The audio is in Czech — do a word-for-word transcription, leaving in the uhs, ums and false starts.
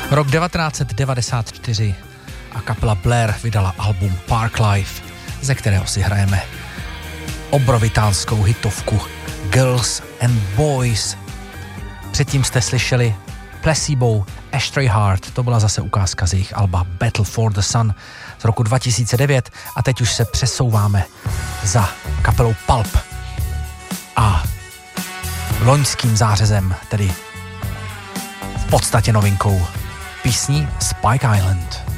Rok devatenáct set devadesát čtyři a kapela Blair vydala album Park Life, ze kterého si hrajeme obrovitánskou hitovku Girls and Boys. Předtím jste slyšeli Placebo, Ashtray Heart, to byla zase ukázka z jejich alba Battle for the Sun z roku dva tisíce devět a teď už se přesouváme za kapelou Pulp a loňským zářezem, tedy v podstatě novinkou písní Spike Island.